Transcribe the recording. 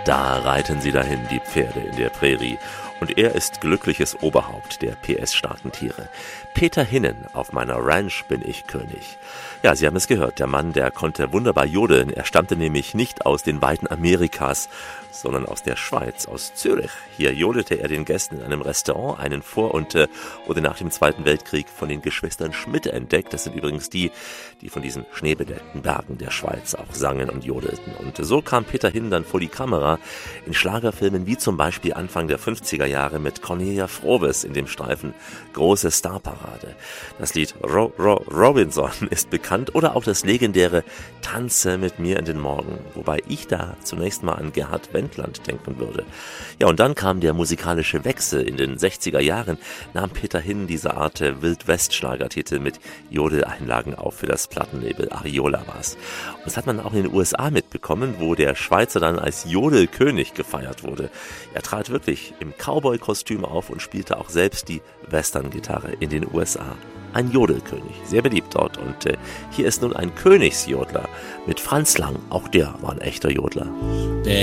Da reiten sie dahin, die Pferde in der Prärie. Und er ist glückliches Oberhaupt der PS-starken Tiere. Peter Hinnen, auf meiner Ranch bin ich König. Ja, Sie haben es gehört, der Mann, der konnte wunderbar jodeln. Er stammte nämlich nicht aus den Weiten Amerikas, sondern aus der Schweiz, aus Zürich. Hier jodelte er den Gästen in einem Restaurant einen vor und wurde nach dem Zweiten Weltkrieg von den Geschwistern Schmidt entdeckt. Das sind übrigens die von diesen schneebedeckten Bergen der Schweiz auch sangen und jodelten. Und so kam Peter Hinnen dann vor die Kamera in Schlagerfilmen wie zum Beispiel Anfang der 50er Jahre mit Cornelia Frohwes in dem Streifen Große Starparade. Das Lied Robinson ist bekannt oder auch das legendäre Tanze mit mir in den Morgen, wobei ich da zunächst mal an Gerhard Wendland denken würde. Ja, und dann kam der musikalische Wechsel. In den 60er Jahren nahm Peter Hinnen diese Art Wild-West-Schlagertitel mit Jodeleinlagen auf für das Plattenlabel Ariola war's. Und das hat man auch in den USA mitbekommen, wo der Schweizer dann als Jodelkönig gefeiert wurde. Er trat wirklich im Cowboy-Kostüm auf und spielte auch selbst die Western-Gitarre in den USA. Ein Jodelkönig, sehr beliebt dort. Und hier ist nun ein Königsjodler mit Franz Lang. Auch der war ein echter Jodler. Der